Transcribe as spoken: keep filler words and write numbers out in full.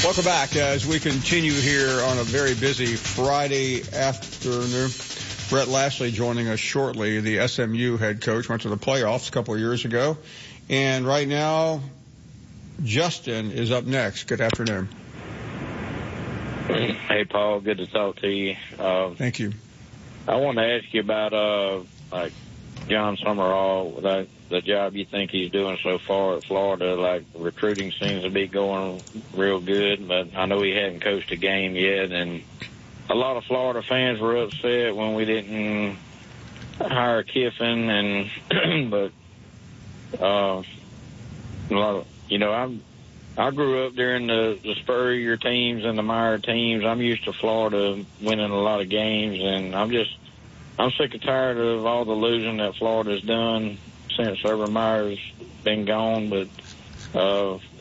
Welcome back as we continue here on a very busy Friday afternoon. Brett Lashley joining us shortly, the S M U head coach, went to the playoffs a couple of years ago. And right now, Justin is up next. Good afternoon. Hey, Paul. Good to talk to you. Uh, Thank you. I want to ask you about uh, like John Summerall, that, the job you think he's doing so far at Florida. Like, recruiting seems to be going real good, but I know he hadn't coached a game yet, and a lot of Florida fans were upset when we didn't hire Kiffin, and but uh, a lot of, you know, I'm I grew up during the, the Spurrier teams and the Meyer teams. I'm used to Florida winning a lot of games, and I'm just I'm sick and tired of all the losing that Florida's done since Urban Meyer's been gone. But uh,